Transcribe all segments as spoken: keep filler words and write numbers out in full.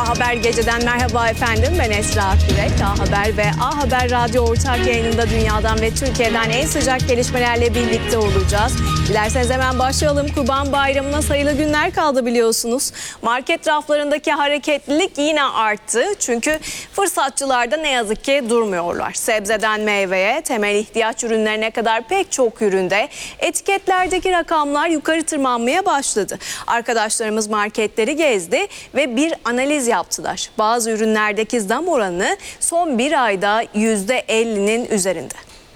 A Haber Gece'den merhaba efendim. Ben Esra Kürek. A Haber ve A Haber Radyo ortak yayınında dünyadan ve Türkiye'den en sıcak gelişmelerle birlikte olacağız. Dilerseniz hemen başlayalım. Kurban Bayramı'na sayılı günler kaldı biliyorsunuz. Market raflarındaki hareketlilik yine arttı. Çünkü fırsatçılar da ne yazık ki durmuyorlar. Sebzeden meyveye, temel ihtiyaç ürünlerine kadar pek çok üründe etiketlerdeki rakamlar yukarı tırmanmaya başladı. Arkadaşlarımız marketleri gezdi ve bir analiz yaptılar. Bazı ürünlerdeki zam oranı son bir ayda yüzde ellinin üzerinde.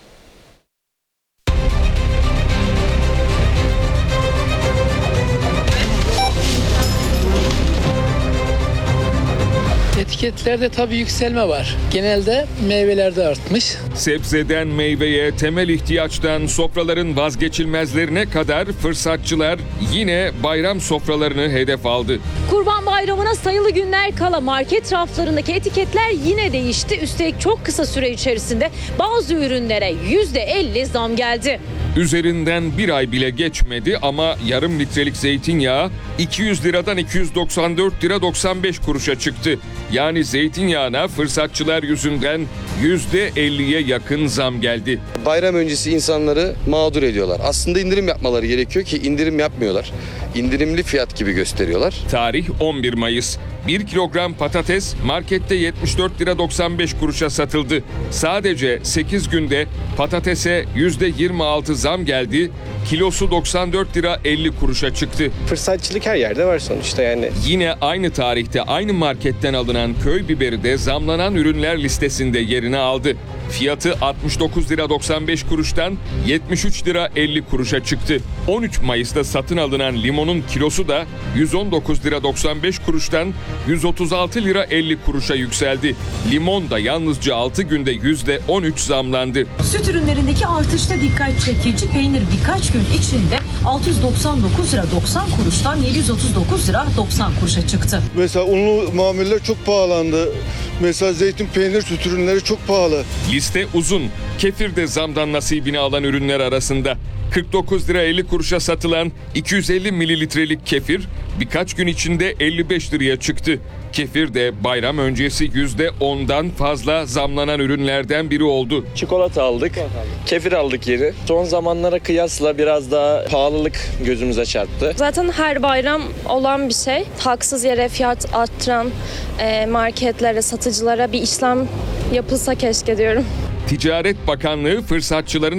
Etiketlerde tabii yükselme var. Genelde meyvelerde artmış. Sebzeden meyveye, temel ihtiyaçtan sofraların vazgeçilmezlerine kadar fırsatçılar yine bayram sofralarını hedef aldı. Kurban Bayramı'na sayılı günler kala market raflarındaki etiketler yine değişti. Üstelik çok kısa süre içerisinde bazı ürünlere yüzde elli zam geldi. Üzerinden bir ay bile geçmedi ama yarım litrelik zeytinyağı iki yüz liradan iki yüz doksan dört lira doksan beş kuruşa çıktı. Yani zeytinyağına fırsatçılar yüzünden yüzde elliye yakın zam geldi. Bayram öncesi insanları mağdur ediyorlar. Aslında indirim yapmaları gerekiyor ki indirim yapmıyorlar. İndirimli fiyat gibi gösteriyorlar. Tarih on bir Mayıs. bir kilogram patates markette yetmiş dört lira doksan beş kuruşa satıldı. Sadece sekiz günde patatese yüzde yirmi altı zam geldi. Kilosu doksan dört lira elli kuruşa çıktı. Fırsatçılık her yerde var sonuçta yani. Yine aynı tarihte aynı marketten alınan köy biberi de zamlanan ürünler listesinde yerini aldı. Fiyatı altmış dokuz lira doksan beş kuruştan yetmiş üç lira elli kuruşa çıktı. on üç Mayıs'ta satın alınan limonun kilosu da yüz on dokuz lira doksan beş kuruştan yüz otuz altı lira elli kuruşa yükseldi. Limon da yalnızca altı günde yüzde on üç zamlandı. Süt ürünlerindeki artışta dikkat çekici. Peynir birkaç gün içinde altı yüz doksan dokuz lira doksan kuruştan yedi yüz otuz dokuz lira doksan kuruşa çıktı. Mesela unlu mamuller çok pahalandı. Mesela zeytin, peynir, süt ürünleri çok pahalı. Liste uzun. Kefir de zamdan nasibini alan ürünler arasında. kırk dokuz lira elli kuruşa satılan iki yüz elli mililitrelik kefir birkaç gün içinde elli beş liraya çıktı. Kefir de bayram öncesi yüzde ondan fazla zamlanan ürünlerden biri oldu. Çikolata aldık, kefir aldık yeri. Son zamanlara kıyasla biraz daha pahalılık gözümüze çarptı. Zaten her bayram olan bir şey. Haksız yere fiyat arttıran e, marketlere, satıcılara bir işlem yapılsa keşke diyorum. Ticaret Bakanlığı fırsatçıların